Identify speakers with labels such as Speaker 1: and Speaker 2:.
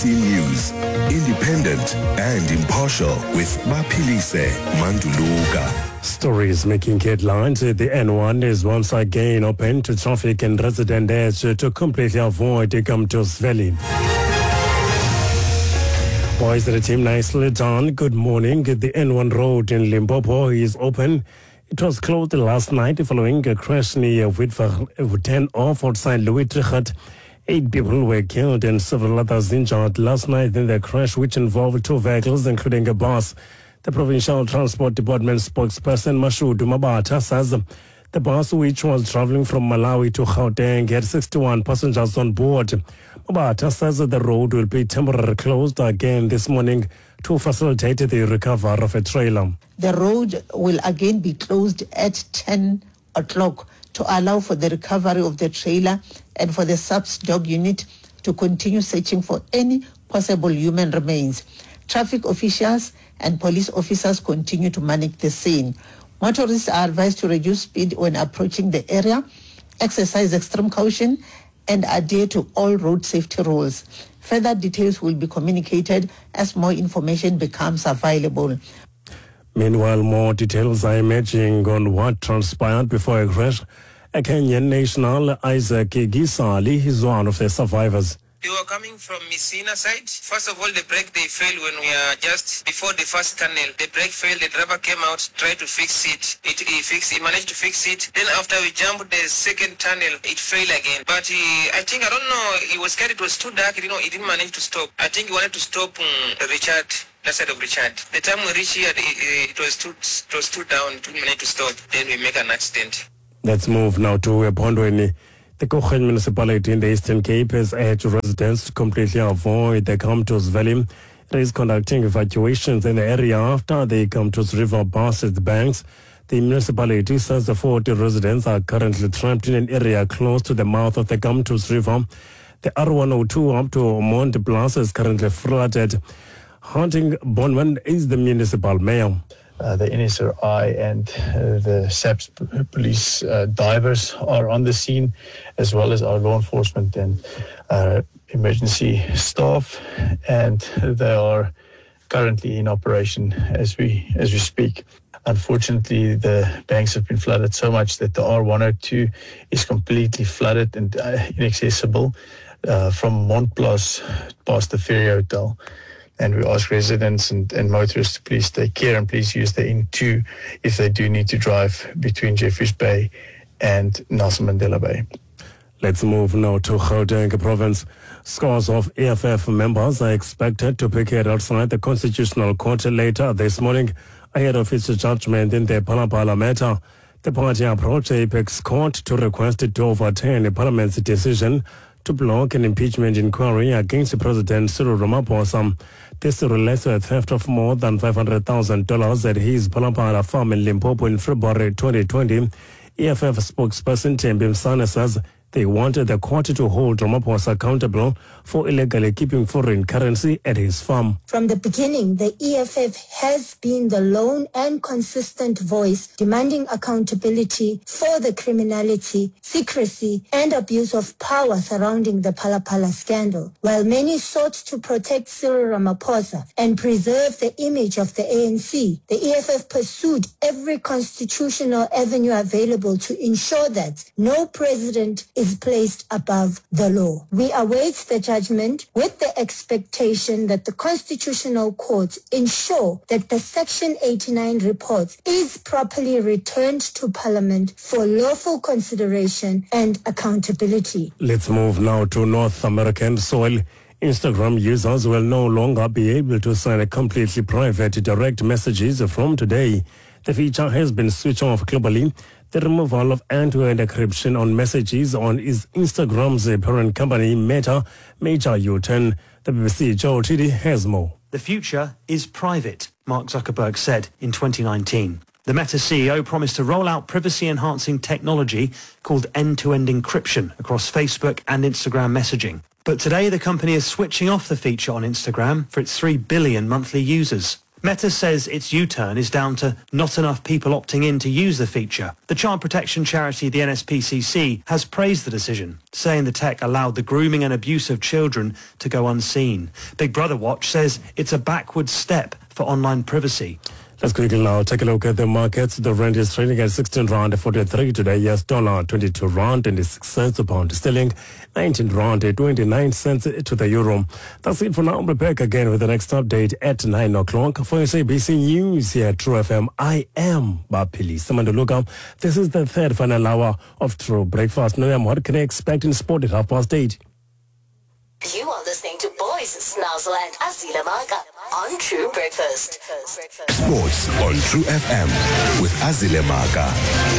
Speaker 1: SABC News, independent and impartial with Bapilise Manduluka.
Speaker 2: Stories making headlines. The N1 is once again open to traffic and residents to completely avoid the Gamtos Valley. Boys, the team nicely done. Good morning. The N1 road in Limpopo is open. It was closed last night following a crash near Witwatersrand off outside Louis Trichardt. 8 people were killed and several others injured last night in the crash, which involved 2 vehicles, including a bus. The Provincial Transport Department spokesperson Mashudu Mabata says the bus, which was traveling from Malawi to Gauteng, had 61 passengers on board. Mabata says that the road will be temporarily closed again this morning to facilitate the recovery of a trailer.
Speaker 3: The road will again be closed at 10 o'clock to allow for the recovery of the trailer and for the SAPS dog unit to continue searching for any possible human remains. Traffic officials and police officers continue to manage the scene. Motorists are advised to reduce speed when approaching the area, exercise extreme caution, and adhere to all road safety rules. Further details will be communicated as more information becomes available.
Speaker 2: Meanwhile, more details are emerging on what transpired before a crash. A Kenyan national, Isaac Gisali, is one of the survivors.
Speaker 4: They were coming from Messina side. First of all, the brake, they failed when we are just before the first tunnel. The brake failed, the driver came out, tried to fix it. He managed to fix it. Then after we jumped the second tunnel, it failed again. But I don't know, he was scared, it was too dark, he didn't manage to stop. I think he wanted to stop Richard. That side of Richard. The time we reached here, it was too down, to manage to stop. Then we make an accident.
Speaker 2: Let's move now to Pondweni. The Cochin municipality in the Eastern Cape has urged residents to completely avoid the Gamtos Valley. It is conducting evacuations in the area after the Gamtos River burst the banks. The municipality says the 40 residents are currently trapped in an area close to the mouth of the Gamtos River. The R102 up to Mont Blanc is currently flooded. Hunting Bonman is the municipal mayor.
Speaker 5: The NSRI and the SAPS police divers are on the scene, as well as our law enforcement and emergency staff, and they are currently in operation as we speak. Unfortunately, the banks have been flooded so much that the R102 is completely flooded and inaccessible from Mont Blanc past the Ferry Hotel. And we ask residents and motorists to please take care and please use the N2 if they do need to drive between Jeffreys Bay and Nelson Mandela Bay.
Speaker 2: Let's move now to Gauteng province. Scores of EFF members are expected to picket outside the Constitutional Court later this morning ahead of its judgment in the Palapala matter. The party approached the Apex Court to request it to overturn the Parliament's decision to block an impeachment inquiry against President Cyril Ramaphosa. This relates to a theft of more than $500,000 at his Palapala farm in Limpopo in February 2020. EFF spokesperson Thembi Msana says they wanted the court to hold Ramaphosa accountable for illegally keeping foreign currency at his farm.
Speaker 6: From the beginning, the EFF has been the lone and consistent voice demanding accountability for the criminality, secrecy, and abuse of power surrounding the Palapala scandal. While many sought to protect Cyril Ramaphosa and preserve the image of the ANC, the EFF pursued every constitutional avenue available to ensure that no president is placed above the law. We await the judgment with the expectation that the Constitutional Court ensure that the Section 89 report is properly returned to Parliament for lawful consideration and accountability.
Speaker 2: Let's move now to North American soil. Instagram users will no longer be able to send completely private direct messages from today. The feature has been switched off globally. The removal of end-to-end encryption on messages on is Instagram's parent company Meta major U-turn. The BBC Joe Chidi has more.
Speaker 7: The future is private, Mark Zuckerberg said in 2019. The Meta CEO promised to roll out privacy-enhancing technology called end-to-end encryption across Facebook and Instagram messaging. But today the company is switching off the feature on Instagram for its 3 billion monthly users. Meta says its U-turn is down to not enough people opting in to use the feature. The child protection charity, the NSPCC, has praised the decision, saying the tech allowed the grooming and abuse of children to go unseen. Big Brother Watch says it's a backward step for online privacy.
Speaker 2: Let's quickly now take a look at the markets. The rand is trading at 16 rand 43 today. US dollar 22 rand 26 cents a pound sterling, 19 rand 29 cents to the euro. That's it for now. We'll be back again with the next update at 9 o'clock. For SABC News here at True FM, I am Bapilise Manduluka. This is the third final hour of True Breakfast. Now, what can I expect in sport at 8:30?
Speaker 8: You are listening to Boys Snazzle and Azila Maka on True Breakfast.
Speaker 1: Sports on True FM with Azile Maka.